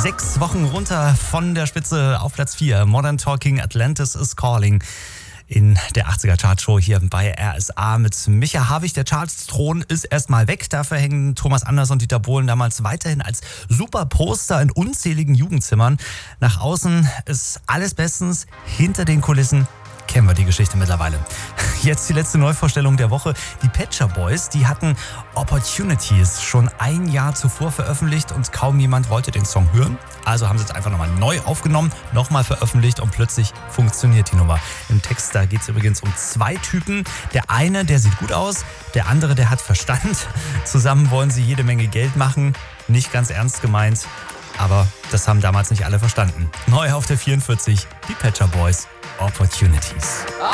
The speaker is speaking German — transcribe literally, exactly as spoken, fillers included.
Sechs Wochen runter von der Spitze auf Platz vier. Modern Talking, Atlantis is Calling. In der achtziger-Chartshow hier bei R S A mit Micha Havig. Der Charts-Thron ist erstmal weg. Dafür hängen Thomas Anders und Dieter Bohlen damals weiterhin als super Poster in unzähligen Jugendzimmern. Nach außen ist alles bestens. Hinter den Kulissen kennen wir die Geschichte mittlerweile. Jetzt die letzte Neuvorstellung der Woche. Die Pet Shop Boys, die hatten Opportunities schon ein Jahr zuvor veröffentlicht und kaum jemand wollte den Song hören. Also haben sie es einfach nochmal neu aufgenommen, nochmal veröffentlicht und plötzlich funktioniert die Nummer. Im Text, da geht es übrigens um zwei Typen. Der eine, der sieht gut aus, der andere, der hat Verstand. Zusammen wollen sie jede Menge Geld machen. Nicht ganz ernst gemeint, aber das haben damals nicht alle verstanden. Neu auf der vierundvierzig, die Pet Shop Boys, Opportunities.